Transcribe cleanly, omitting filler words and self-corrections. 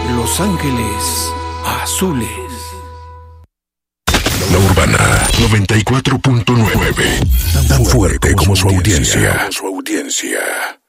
Los Ángeles Azules. La Urbana 94.9. Tan fuerte como su audiencia.